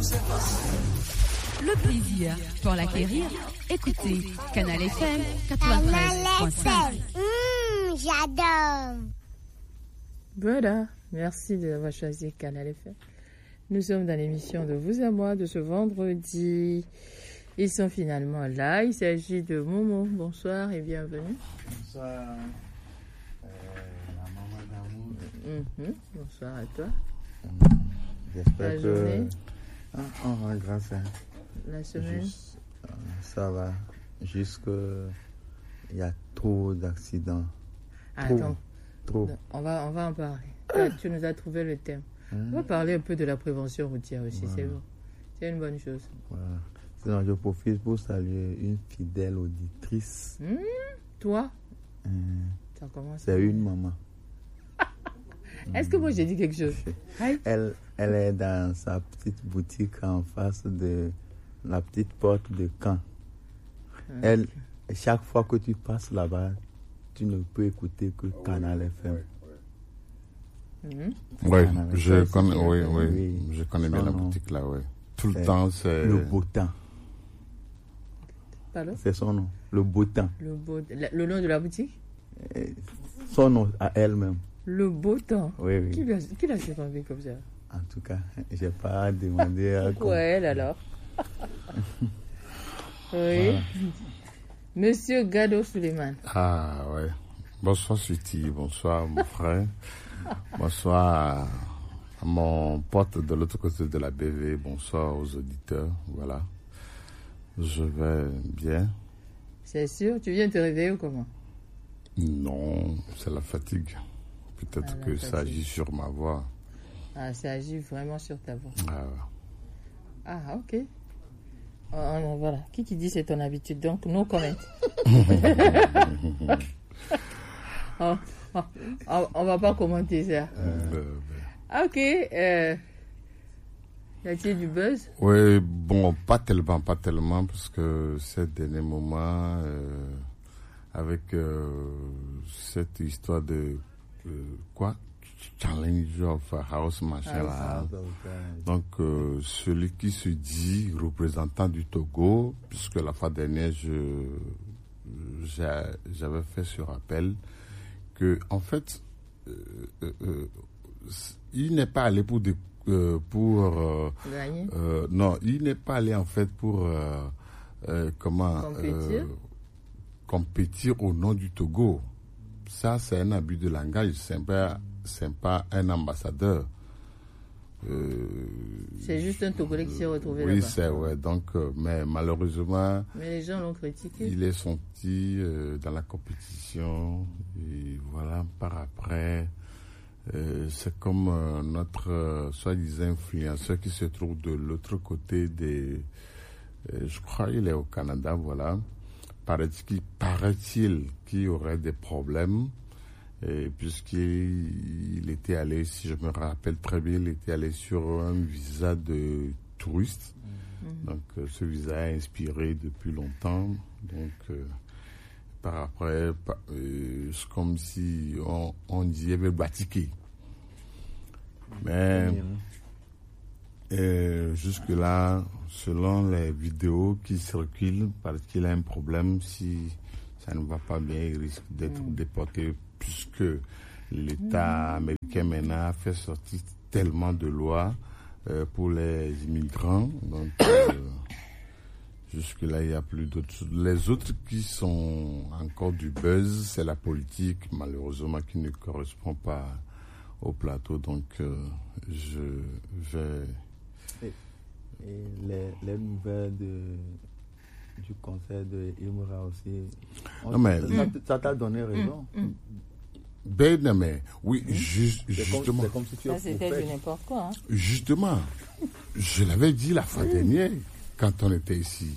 Le plaisir pour l'acquérir, écoutez Canal FM 93.5. J'adore. Voilà, merci d'avoir choisi Canal FM. Nous sommes dans l'émission de Vous à moi de ce vendredi. Ils sont finalement là. Il s'agit de Momo. Bonsoir et bienvenue. Bonsoir, la maman d'amour. Bonsoir à toi. J'espère La que... journée. Grâce à... La semaine. Ça va. Juste que il y a trop d'accidents. Attends. Trop. On va en parler. Tu nous as trouvé le thème. On va parler un peu de la prévention routière aussi. Voilà. C'est bon. C'est une bonne chose. Voilà. Sinon, je profite pour saluer une fidèle auditrice. Toi Ça commence. C'est une maman. Est-ce que moi j'ai dit quelque chose? Elle est dans sa petite boutique en face de la petite porte de Caen. Chaque fois que tu passes là-bas, tu ne peux écouter que Canal FM. Oui, je connais bien la boutique là, oui. Tout le temps, c'est... Le beau temps. Pardon? C'est son nom, le beau temps. Le nom de la boutique? Son nom à elle-même. Le beau temps. Oui. Qui l'a surnommé comme ça? En tout cas, je n'ai pas demandé à... Pourquoi elle alors? Oui. Voilà. Monsieur Gado Suleiman. Ah, ouais. Bonsoir, Suti. Bonsoir, mon frère. Bonsoir à mon pote de l'autre côté de la BV. Bonsoir aux auditeurs. Voilà. Je vais bien. C'est sûr? Tu viens te réveiller ou comment? Non, c'est la fatigue. Peut-être que ça agit sur ma voix. Ah, ça agit vraiment sur ta voix. Ah, ok. Voilà. Qui dit c'est ton habitude? Donc, no comment. On va pas commenter ça. Ok. Y a-t-il du buzz? Oui, bon, pas tellement, parce que ces derniers moments, avec cette histoire de Challenge of House, machin là. Donc, celui qui se dit représentant du Togo, puisque la fois dernière, j'avais fait ce rappel, que en fait, il n'est pas allé pour gagner. Non, il n'est pas allé en fait pour compétir au nom du Togo. Ça, c'est un abus de langage. C'est pas un ambassadeur. C'est juste un Togolais qui s'est retrouvé oui, là-bas. c'est ouais. Donc, mais malheureusement, mais les gens l'ont critiqué. Il est sorti dans la compétition et voilà. Par après, c'est comme notre soi-disant influenceur qui se trouve de l'autre côté des. Je crois qu'il est au Canada, voilà. Paraît-il qu'il y aurait des problèmes. Puisqu'il était allé, si je me rappelle très bien, il était allé sur un visa de touriste. Donc, ce visa est inspiré depuis longtemps. Donc, par après, c'est comme si on disait batiqué. Mais, jusque-là, selon les vidéos qui circulent, parce qu'il a un problème, si ça ne va pas bien, il risque d'être déporté, puisque l'État américain maintenant a fait sortir tellement de lois pour les immigrants. Donc, jusque-là, il n'y a plus d'autres. Les autres qui sont encore du buzz, c'est la politique, malheureusement, qui ne correspond pas au plateau. Donc, je vais... Et les nouvelles du concert de Imra aussi. Ça t'a donné raison. Ben, mais oui, justement. C'est comme si tu ça, c'était du n'importe quoi. Hein. Justement, je l'avais dit la fois dernière, quand on était ici.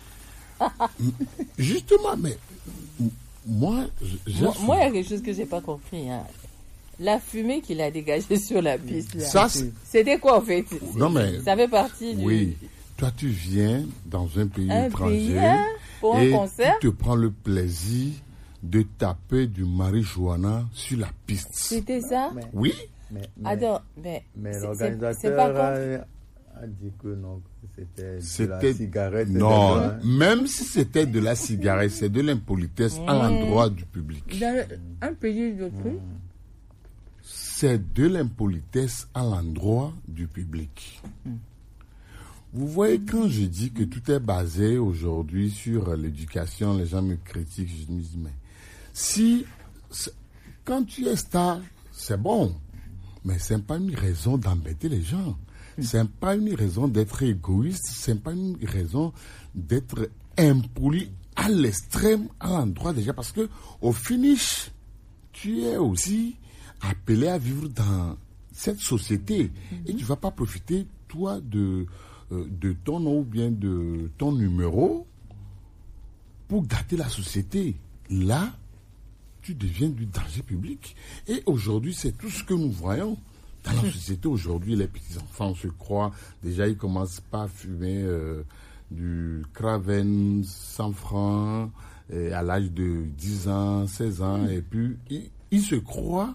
Justement, mais moi, il y a quelque chose que j'ai pas compris. Hein. La fumée qu'il a dégagée sur la piste, là, ça, c'était quoi en fait? Non, mais, ça fait partie du... Oui, toi tu viens dans un pays étranger pour un concert? Tu te prends le plaisir de taper du marijuana sur la piste. C'était ça? Oui. Mais l'organisateur a dit que non, c'était de la cigarette. Non, même si c'était de la cigarette, c'est de l'impolitesse à l'endroit du public. Dans un pays d'autrui. C'est de l'impolitesse à l'endroit du public. Vous voyez, quand je dis que tout est basé aujourd'hui sur l'éducation, les gens me critiquent, je me dis, mais quand tu es star, c'est bon, mais ce n'est pas une raison d'embêter les gens. Ce n'est pas une raison d'être égoïste, ce n'est pas une raison d'être impoli à l'extrême, à l'endroit des gens, parce que au finish, tu es aussi appelé à vivre dans cette société et tu ne vas pas profiter, toi, de ton nom ou bien de ton numéro pour gâter la société. Là, tu deviens du danger public. Et aujourd'hui, c'est tout ce que nous voyons dans la société. Aujourd'hui, les petits-enfants se croient. Déjà, ils commencent pas à fumer du Craven 100 francs à l'âge de 10 ans, 16 ans. Et puis, ils se croient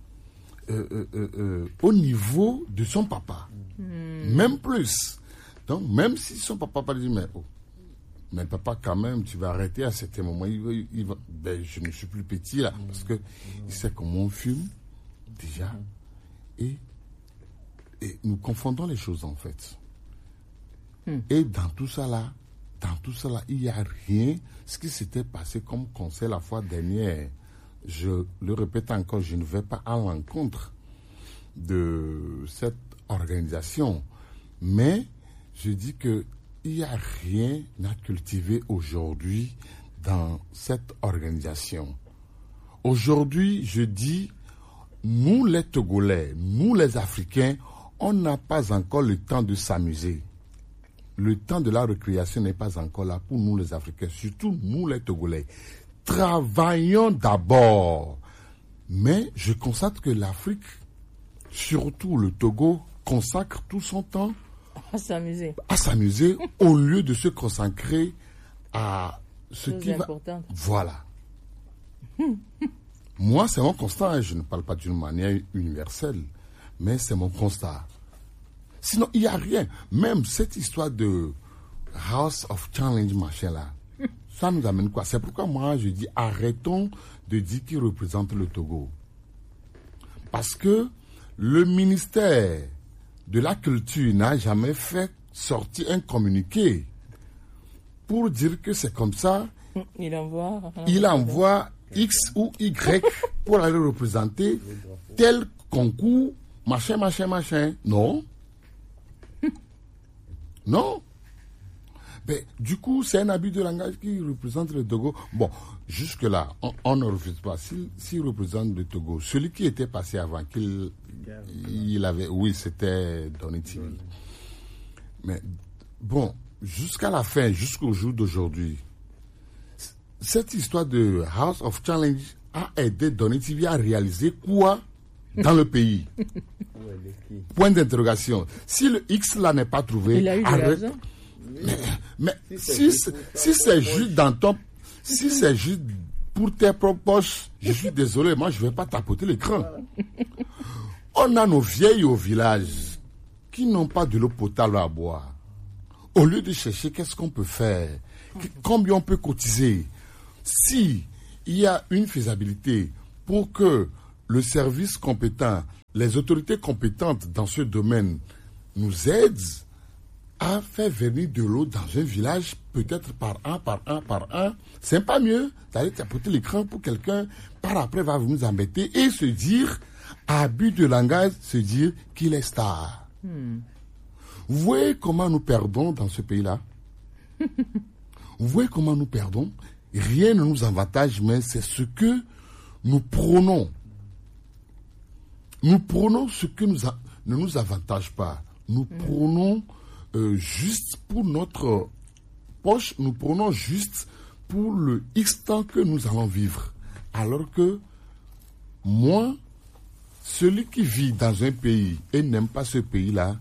au niveau de son papa. Même plus. Donc, même si son papa va dire, mais papa, quand même, tu vas arrêter à certains moments. Il va, je ne suis plus petit là, parce que il sait comment on fume, déjà. Et nous confondons les choses, en fait. Et dans tout ça là, il n'y a rien. Ce qui s'était passé comme conseil la fois dernière, je le répète encore, je ne vais pas à l'encontre de cette organisation. Mais je dis qu'il n'y a rien à cultiver aujourd'hui dans cette organisation. Aujourd'hui, je dis, nous les Togolais, nous les Africains, on n'a pas encore le temps de s'amuser. Le temps de la récréation n'est pas encore là pour nous les Africains, surtout nous les Togolais. Travaillons d'abord. Mais je constate que l'Afrique, surtout le Togo, consacre tout son temps à s'amuser au lieu de se consacrer à ce qui va... Voilà. Moi, c'est mon constat. Je ne parle pas d'une manière universelle, mais c'est mon constat. Sinon, il n'y a rien. Même cette histoire de House of Challenge, machin là, ça nous amène quoi? C'est pourquoi moi, je dis, arrêtons de dire qui représente le Togo. Parce que le ministère de la Culture n'a jamais fait sortir un communiqué pour dire que c'est comme ça. Il envoie X ou Y pour aller représenter tel concours, machin. Non. Non. Mais, du coup, c'est un abus de langage qui représente le Togo. Bon, jusque-là, on ne refuse pas. S'il représente le Togo, celui qui était passé avant, oui, c'était Donny TV. Mais, bon, jusqu'à la fin, jusqu'au jour d'aujourd'hui, cette histoire de House of Challenge a aidé Donny TV à réaliser quoi dans le pays? Point d'interrogation. Si le X là n'est pas trouvé, il a eu de l'argent. Mais si c'est juste dans ton, si c'est juste pour tes propres poches, je suis désolé, moi je vais pas tapoter l'écran. On a nos vieilles au village qui n'ont pas de l'eau potable à boire. Au lieu de chercher qu'est-ce qu'on peut faire, combien on peut cotiser, si il y a une faisabilité pour que le service compétent, les autorités compétentes dans ce domaine nous aident à faire venir de l'eau dans un village, peut-être par un, c'est pas mieux d'aller tapoter l'écran pour quelqu'un, par après va nous embêter et se dire, abus de langage, se dire qu'il est star. Vous voyez comment nous perdons dans ce pays-là? Vous voyez comment nous perdons? Rien ne nous avantage, mais c'est ce que nous prônons. Nous prônons ce que ne nous avantage pas. Nous prônons juste pour notre poche, nous prenons juste pour le X temps que nous allons vivre. Alors que moi, celui qui vit dans un pays et n'aime pas ce pays-là,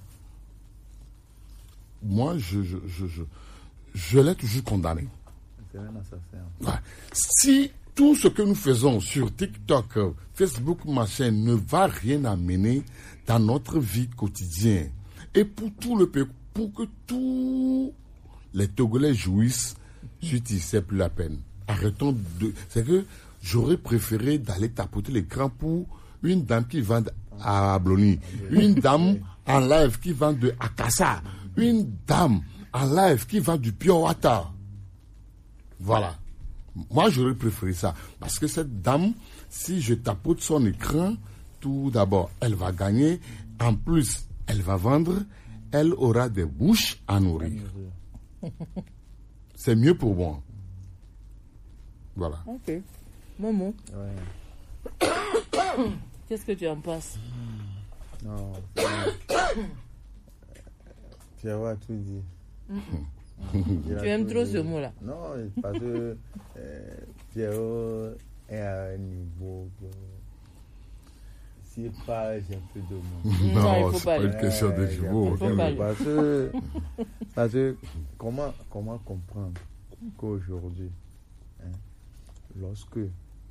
moi, je l'ai toujours condamné. C'est un assassin. Ouais. Si tout ce que nous faisons sur TikTok, Facebook, machin, ne va rien amener dans notre vie quotidienne, et pour tout le pays, pour que tous les Togolais jouissent, c'est plus la peine. Arrêtons de... C'est que j'aurais préféré d'aller tapoter l'écran pour une dame qui vend à Abloni, une dame en live qui vend de Akassa, une dame en live qui vend du Pure Water. Voilà. Moi, j'aurais préféré ça. Parce que cette dame, si je tapote son écran, tout d'abord, elle va gagner. En plus, elle va vendre. Elle aura des bouches à nourrir. C'est mieux pour moi. Voilà. Ok. Momo. Ouais. Qu'est-ce que tu en penses? Non. Pierrot a tout dit. Tu aimes trop ce mot-là? Non, parce que Pierrot est à un niveau que s'il parle, j'ai un peu de mots. Non, il faut c'est pas une question de niveau. Parce que comment comprendre qu'aujourd'hui, lorsque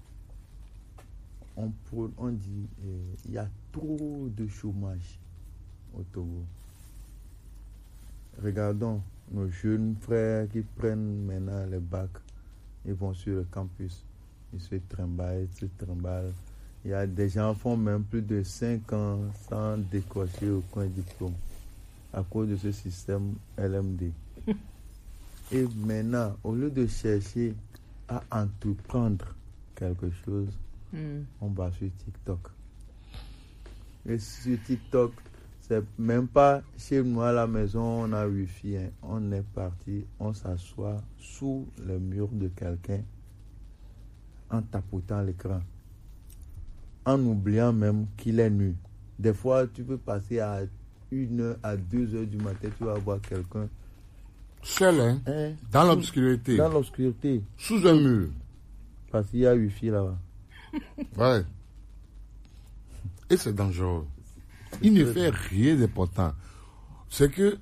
on dit il y a trop de chômage au Togo. Regardons nos jeunes frères qui prennent maintenant les bacs, ils vont sur le campus, ils se trimballent. Il y a des gens qui font même plus de 5 ans sans décrocher aucun diplôme à cause de ce système LMD. Et maintenant, au lieu de chercher à entreprendre quelque chose, on va sur TikTok. Et sur TikTok, c'est même pas chez nous à la maison, on a Wi-Fi. On est parti, on s'assoit sous le mur de quelqu'un en tapotant l'écran, en oubliant même qu'il est nu. Des fois, tu peux passer à 1h à 2h du matin, tu vas voir quelqu'un seul, dans l'obscurité. Dans l'obscurité. Sous un mur. Parce qu'il y a Wi-Fi là-bas. Ouais. Et c'est dangereux. Il ne fait rien d'important. C'est que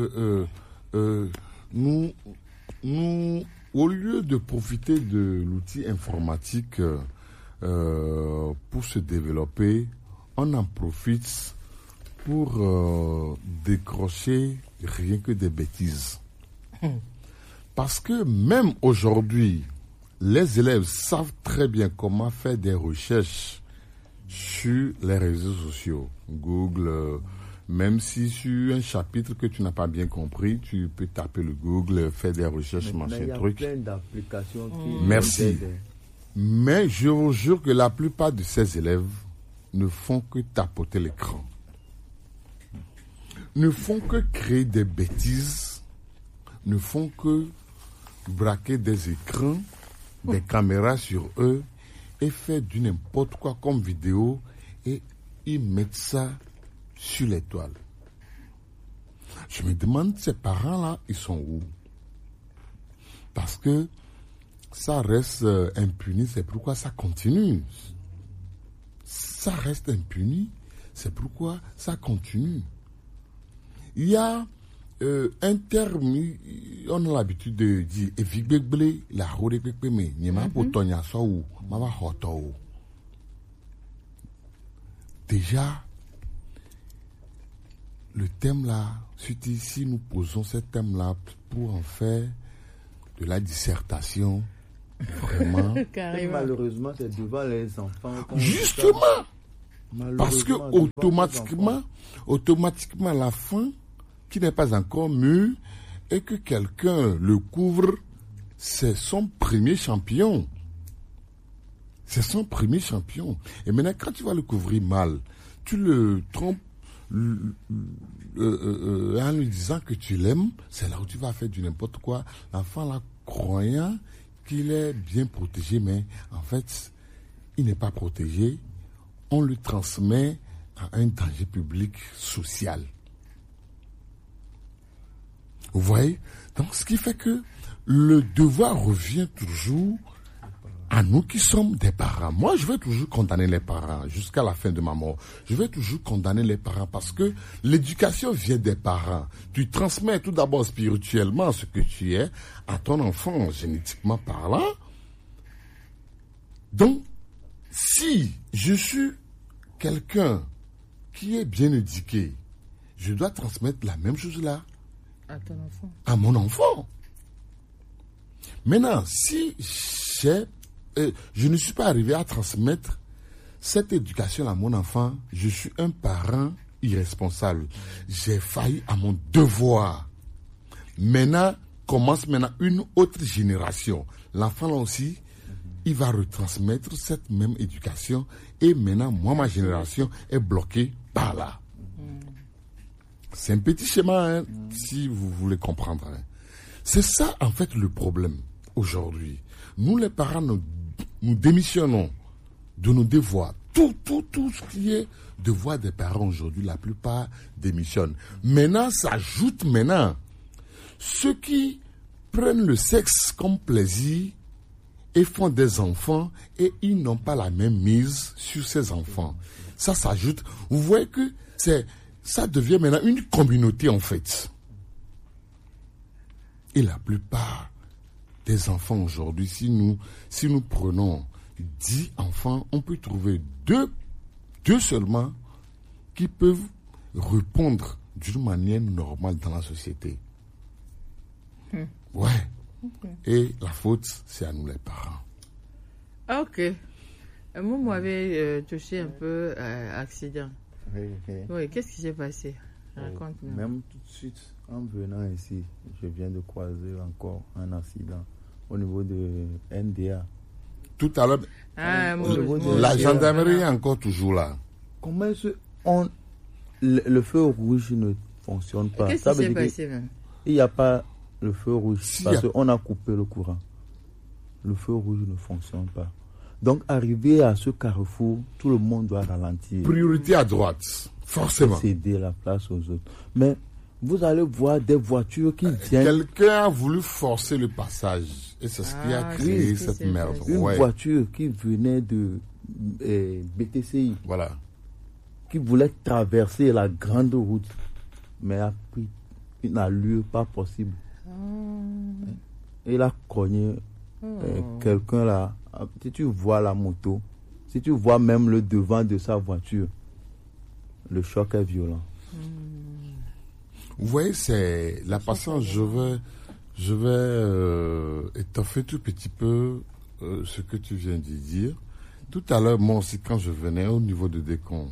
nous, au lieu de profiter de l'outil informatique pour se développer, on en profite pour décrocher rien que des bêtises. Parce que même aujourd'hui, les élèves savent très bien comment faire des recherches sur les réseaux sociaux. Google, même si sur un chapitre que tu n'as pas bien compris, tu peux taper le Google, faire des recherches, machin truc. Il y a plein d'applications qui... Merci. Mais je vous jure que la plupart de ces élèves ne font que tapoter l'écran. Ne font que créer des bêtises, ne font que braquer des écrans, des caméras sur eux et faire du n'importe quoi comme vidéo et ils mettent ça sur les toiles. Je me demande, ces parents-là, ils sont où? Parce que ça reste impuni, c'est pourquoi ça continue. Ça reste impuni, c'est pourquoi ça continue. Il y a un terme, on a l'habitude de dire, déjà, le thème là, si nous posons ce thème là pour en faire de la dissertation, vraiment. Malheureusement, c'est devant les enfants. Justement! Parce que automatiquement, à la fin, qui n'est pas encore mûr, et que quelqu'un le couvre, c'est son premier champion. C'est son premier champion. Et maintenant, quand tu vas le couvrir mal, tu le trompes en lui disant que tu l'aimes, c'est là où tu vas faire du n'importe quoi. L'enfant là, croyant qu'il est bien protégé, mais en fait, il n'est pas protégé. On lui transmet à un danger public social. Vous voyez? Donc, ce qui fait que le devoir revient toujours à nous qui sommes des parents. Moi, je vais toujours condamner les parents jusqu'à la fin de ma mort. Je vais toujours condamner les parents parce que l'éducation vient des parents. Tu transmets tout d'abord spirituellement ce que tu es à ton enfant, génétiquement parlant. Donc, si je suis quelqu'un qui est bien éduqué, je dois transmettre la même chose là À ton enfant. à mon enfant. Maintenant, si je ne suis pas arrivé à transmettre cette éducation à mon enfant, je suis un parent irresponsable. J'ai failli à mon devoir. Maintenant, commence une autre génération. L'enfant là aussi, il va retransmettre cette même éducation. Et maintenant, moi, ma génération est bloquée par là. C'est un petit schéma, hein, si vous voulez comprendre. Hein. C'est ça, en fait, le problème aujourd'hui. Nous, les parents, nous démissionnons de nos devoirs. Tout ce qui est devoir des parents aujourd'hui, la plupart démissionnent. Maintenant, s'ajoute ceux qui prennent le sexe comme plaisir et font des enfants et ils n'ont pas la même mise sur ces enfants. Ça s'ajoute. Vous voyez que ça devient maintenant une communauté en fait. Et la plupart des enfants aujourd'hui, si nous prenons 10 enfants, on peut trouver deux seulement qui peuvent répondre d'une manière normale dans la société. Ouais. Okay. Et la faute, c'est à nous les parents. Ok. Moi, m'avait touché un peu accident. Oui, qu'est-ce qui s'est passé? Raconte-nous. Même tout de suite, en venant ici, je viens de croiser encore un accident au niveau de NDA. Tout à l'heure, la gendarmerie est encore toujours là. Comment le feu rouge ne fonctionne pas? Qu'est-ce qui s'est passé même? Il n'y a pas le feu rouge parce qu'on a coupé le courant. Le feu rouge ne fonctionne pas. Donc, arrivé à ce carrefour, tout le monde doit ralentir. Priorité à droite, forcément. Céder la place aux autres. Mais vous allez voir des voitures qui viennent. Quelqu'un a voulu forcer le passage. Et c'est ce qui a créé cette merde. Une voiture qui venait de BTCI. Voilà. Qui voulait traverser la grande route. Mais a pris une allure pas possible. Il a cogné quelqu'un là. Si tu vois la moto, si tu vois même le devant de sa voiture, le choc est violent. Vous voyez, c'est la patience. Je vais étoffer tout petit peu ce que tu viens de dire. Tout à l'heure, moi aussi, quand je venais au niveau de Décon,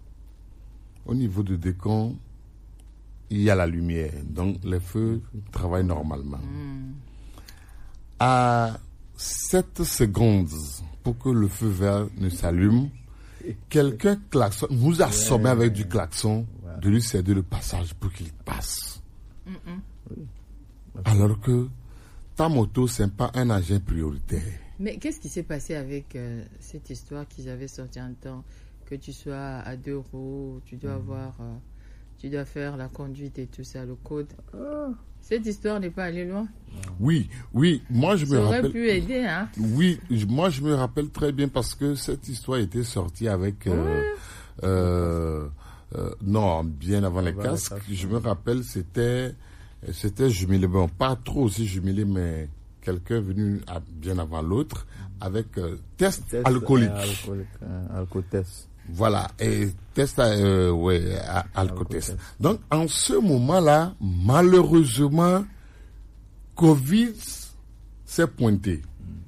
il y a la lumière. Donc, les feux travaillent normalement. À 7 secondes pour que le feu vert ne s'allume, quelqu'un klaxonne, nous assommait avec du klaxon de lui céder le passage pour qu'il passe. Alors que ta moto, ce n'est pas un agent prioritaire. Mais qu'est-ce qui s'est passé avec cette histoire qu'ils avaient sorti en temps que tu sois à 2 roues, tu dois avoir, tu dois faire la conduite et tout ça, le code. Cette histoire n'est pas allée loin. Oui, moi je me rappelle. Ça aurait pu aider, hein. Oui, moi je me rappelle très bien parce que cette histoire était sortie avec non, bien avant les casques. Je me rappelle, c'était jumelé, bon, pas trop aussi jumelé, mais quelqu'un venu bien avant l'autre avec test alcoolique. Alcotest. Voilà, et test alcotest. Donc, en ce moment-là, malheureusement, Covid s'est pointé.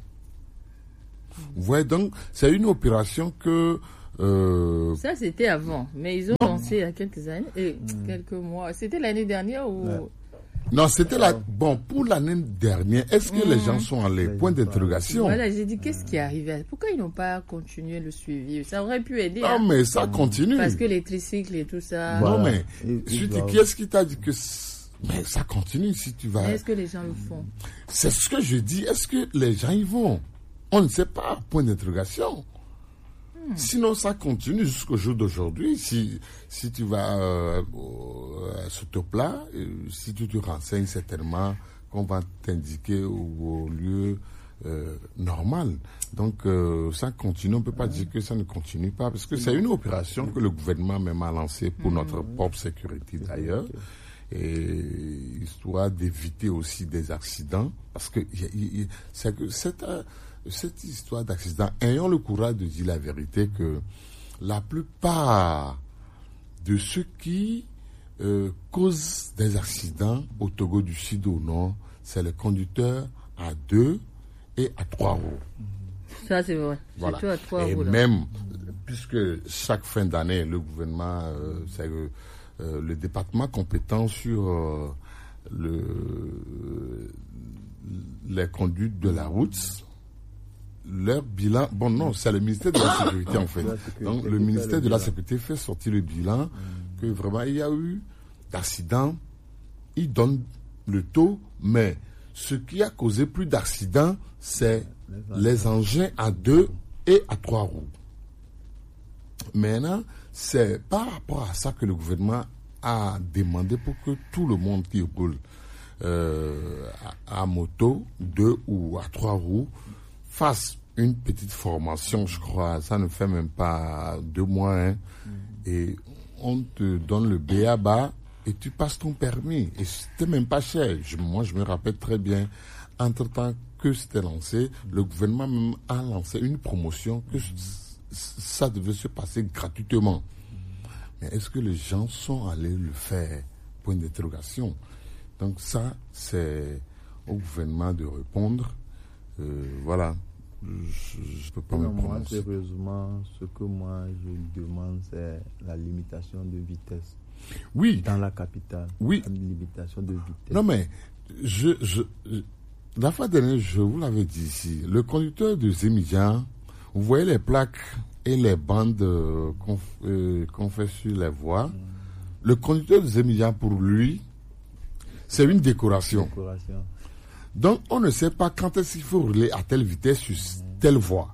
Vous voyez, donc, c'est une opération que... Ça, c'était avant, mais ils ont lancé il y a quelques années, quelques mois. C'était l'année dernière ou... Non, c'était bon, pour l'année dernière, est-ce que les gens sont allés? Point d'interrogation. Voilà, j'ai dit, qu'est-ce qui est arrivé? Pourquoi ils n'ont pas continué le suivi? Ça aurait pu aider. Non, mais ça continue. Parce que les tricycles et tout ça. Non, mais, qu'est-ce qui t'a dit que... Mais ça continue si tu vas... Est-ce que les gens le font? C'est ce que je dis. Est-ce que les gens y vont? On ne sait pas. Point d'interrogation. Sinon, ça continue jusqu'au jour d'aujourd'hui. Si tu vas sur ton plat, si tu te renseignes, certainement qu'on va t'indiquer au lieu normal. Donc, ça continue. On ne peut pas dire que ça ne continue pas, parce que c'est une opération que le gouvernement même a lancée pour notre propre sécurité d'ailleurs. Et histoire d'éviter aussi des accidents, parce que cette histoire d'accident, ayons le courage de dire la vérité que la plupart de ceux qui cause des accidents au Togo du Sud au Nord, c'est les conducteurs à 2 et à 3 roues. Ça, c'est vrai. Voilà. Surtout à 3 Et roues. Là. même, puisque chaque fin d'année, le gouvernement, c'est le département compétent sur les conduites de la route, leur bilan, bon non, c'est le ministère de la Sécurité en fait. Donc le ministère de la Sécurité fait sortir le bilan que vraiment il y a eu d'accidents, il donne le taux, mais ce qui a causé plus d'accidents, c'est les engins à 2 et à 3 roues. Maintenant, c'est par rapport à ça que le gouvernement a demandé pour que tout le monde qui roule à moto, 2 ou à 3 roues, fasse une petite formation, je crois, ça ne fait même pas 2 mois, hein, et on te donne le B.A.B.A. et tu passes ton permis. Et c'était même pas cher. Moi, je me rappelle très bien, entre-temps que c'était lancé, le gouvernement même a lancé une promotion que ça devait se passer gratuitement. Mais est-ce que les gens sont allés le faire? Point d'interrogation. Donc ça, c'est au gouvernement de répondre. Voilà. Je peux pas me prononcer. Sérieusement, ce que moi je demande, c'est la limitation de vitesse. Oui. Dans la capitale. Oui. La limitation de vitesse. Non mais, la fois dernière, je vous l'avais dit ici, le conducteur de Zémidjan, vous voyez les plaques et les bandes qu'on fait sur les voies. Le conducteur de Zémidjan, pour lui, c'est une décoration. Donc, on ne sait pas quand est-ce qu'il faut rouler à telle vitesse sur telle voie.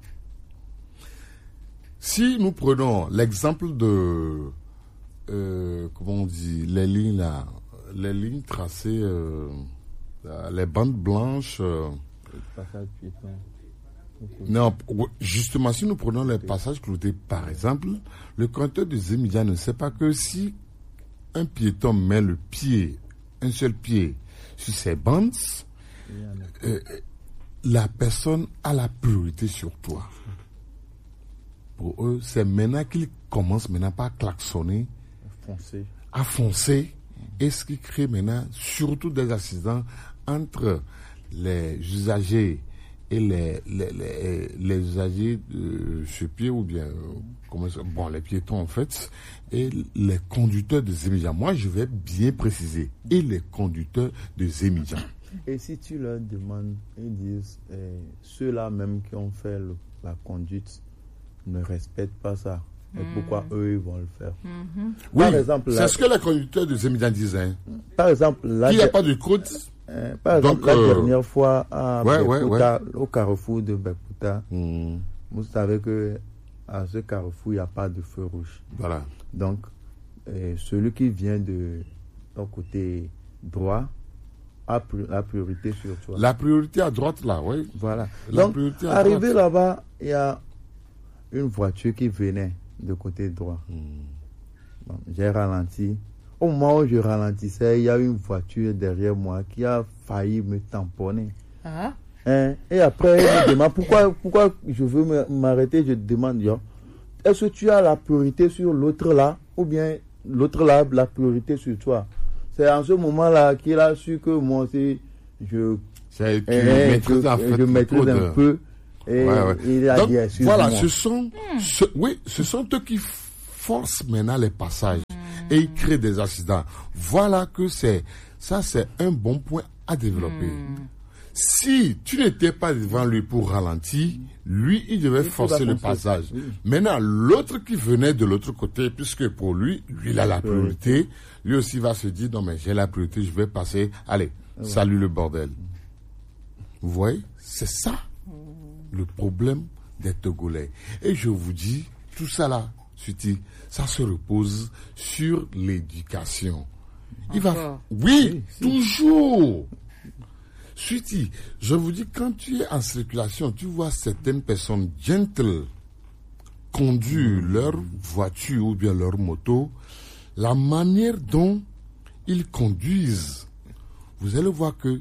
Si nous prenons l'exemple de, comment on dit, les lignes là, les lignes tracées, les bandes blanches. Non, justement, si nous prenons les passages cloutés, par exemple, le conducteur de Zémidjan ne sait pas que si un piéton met le pied, un seul pied, sur ces bandes, la personne a la priorité sur toi. Pour eux, c'est maintenant qu'ils commencent maintenant pas à klaxonner, à foncer, et ce qui crée maintenant surtout des accidents entre les usagers et les usagers de ce pied ou bien les piétons en fait, et les conducteurs de Zémidjan. Moi, je vais bien préciser, et les conducteurs de Zémidjan. Et si tu leur demandes, ils disent ceux-là même qui ont fait la conduite ne respectent pas ça. Et pourquoi eux ils vont le faire? Oui, par exemple, c'est ce que les conducteurs de Zémidjan disent. Hein. Par exemple, là, il n'y a pas de code. Par exemple, donc, la dernière fois à Bekuta, au carrefour de Bekuta, vous savez que à ce carrefour il n'y a pas de feu rouge. Voilà. Donc, celui qui vient de ton côté droit a la priorité sur toi. La priorité à droite, là, oui. Voilà. Donc, arrivé là-bas, il y a une voiture qui venait de côté droit. Bon, j'ai ralenti. Au moment où je ralentissais, il y a une voiture derrière moi qui a failli me tamponner. Et après, il me demande pourquoi je veux m'arrêter. Je demande, est-ce que tu as la priorité sur l'autre là, ou bien l'autre là, la priorité sur toi? C'est en ce moment-là qu'il a su que moi aussi, je maîtrise un peu. Et il a dit, excuse-moi. Voilà, ce sont eux qui forcent maintenant les passages et ils créent des accidents. Voilà que c'est un bon point à développer. Si tu n'étais pas devant lui pour ralentir, lui, il devait forcer le passage. Maintenant, l'autre qui venait de l'autre côté, puisque pour lui, il a la priorité, lui aussi va se dire, non mais j'ai la priorité, je vais passer, allez, salut le bordel. Vous voyez, c'est ça le problème des Togolais. Et je vous dis, tout ça là, Suti, ça se repose sur l'éducation. Oui, toujours. Suti, je vous dis, quand tu es en circulation, tu vois certaines personnes gentle conduire leur voiture ou bien leur moto, la manière dont ils conduisent, vous allez voir que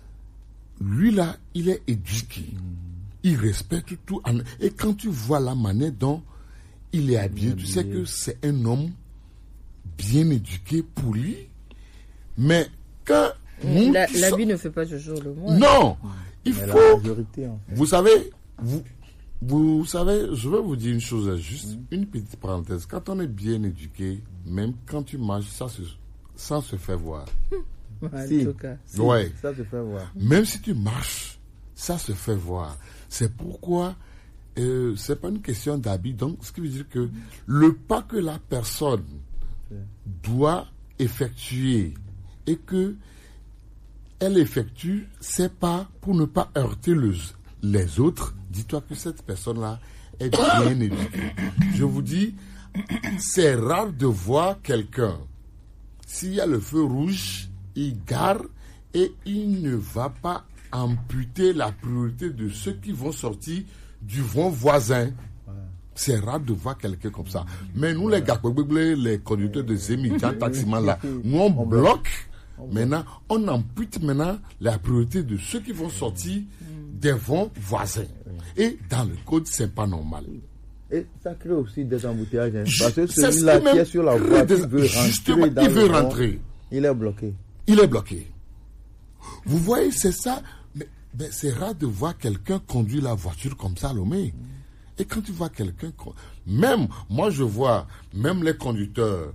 lui là, il est éduqué. Il respecte tout. Et quand tu vois la manière dont il est habillé, tu sais que c'est un homme bien éduqué, poli. Mais quand... L'habit ne fait pas toujours le moine. Non, il Mais la faut... majorité, en fait. Vous savez, vous savez, je vais vous dire une chose, juste une petite parenthèse. Quand on est bien éduqué, même quand tu marches, ça se fait voir. En Si. tout cas. Si, Ouais. Ça se fait voir. Même si tu marches, ça se fait voir. C'est pourquoi c'est pas une question d'habit. Donc, ce qui veut dire que le pas que la personne doit effectuer et que elle effectue, c'est pas pour ne pas heurter les autres. Dis-toi que cette personne-là est bien éduquée. Je vous dis, c'est rare de voir quelqu'un. S'il y a le feu rouge, il gare et il ne va pas amputer la priorité de ceux qui vont sortir du vent voisin. C'est rare de voir quelqu'un comme ça. Mais nous, les gars, les conducteurs de Zémi, taximan là, nous on bloque. Maintenant, on ampute maintenant la priorité de ceux qui vont sortir des vents voisins. Et dans le code, c'est pas normal. Et ça crée aussi des embouteillages. Hein, parce que C'est ce celui-là qui qui est sur la voie, qui veut justement, rentrer dans il veut le vent, rentrer. il est bloqué. Il est bloqué. Vous voyez, c'est ça. Mais c'est rare de voir quelqu'un conduire la voiture comme ça, Lomé. Et quand tu vois quelqu'un... Même, moi je vois, même les conducteurs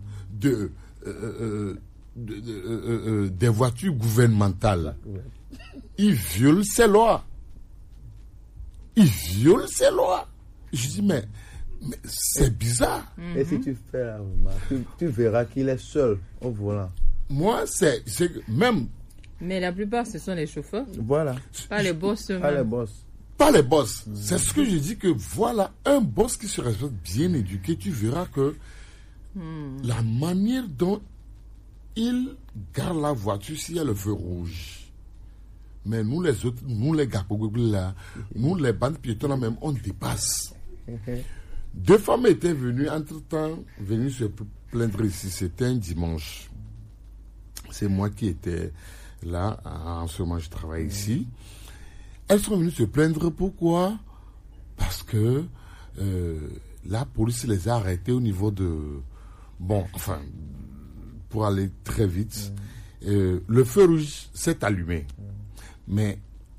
des voitures gouvernementales, ils violent ces lois. Ils violent ces lois. Je dis, mais c'est bizarre. Et si tu fais la remarque, tu verras qu'il est seul au volant. Moi, c'est même... Mais la plupart, ce sont les chauffeurs, Voilà. pas les boss Pas les eux-mêmes. boss. Pas les boss. C'est ce que je dis que voilà, un boss qui se respecte, bien éduqué, tu verras que la manière dont il garde la voiture s'il y a le feu rouge. Mais nous les autres, nous les gars, là, nous les bandes piétons même, on dépasse. 2 femmes étaient venues, entre-temps, venues se plaindre ici. C'était un dimanche. C'est moi qui étais là, en ce moment je travaille ici. Elles sont venues se plaindre. Pourquoi? Parce que la police les a arrêtées au niveau de... Bon, enfin, pour aller très vite. Le feu rouge s'est allumé. Mais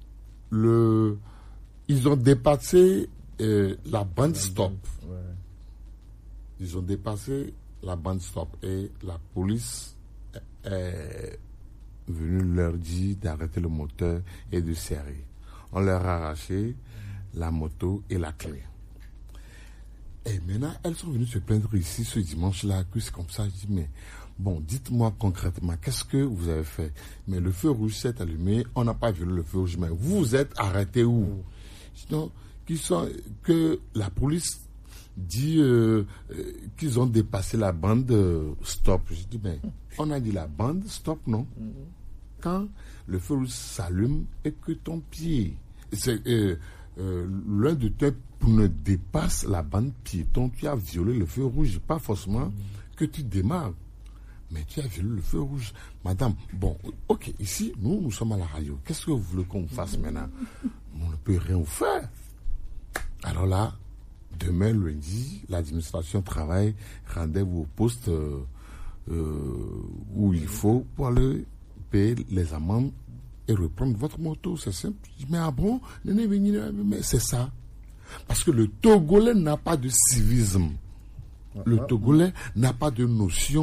ils ont dépassé la bande stop. Ils ont dépassé la bande stop et la police est venue leur dire d'arrêter le moteur et de serrer. On leur a arraché la moto et la clé. Et maintenant, elles sont venues se plaindre ici ce dimanche-là, que c'est comme ça. Je dis, mais bon, dites-moi concrètement, qu'est-ce que vous avez fait? Mais le feu rouge s'est allumé, on n'a pas vu le feu rouge, mais vous vous êtes arrêtés où? Sinon, que la police dit qu'ils ont dépassé la bande stop. Je dis, mais on a dit la bande stop, non? Quand le feu rouge s'allume et que ton pied, l'un de tes pneus dépasse la bande piéton, tu as violé le feu rouge. Pas forcément que tu démarres, mais tu as violé le feu rouge. Madame, bon, ok, ici, nous sommes à la radio. Qu'est-ce que vous voulez qu'on fasse maintenant? On ne peut rien vous faire. Alors là, demain, lundi, l'administration travaille, rendez-vous au poste où il faut pour aller payer les amendes et reprendre votre moto. C'est simple. Mais ah bon? Mais c'est ça. Parce que le Togolais n'a pas de civisme. Le Togolais n'a pas de notion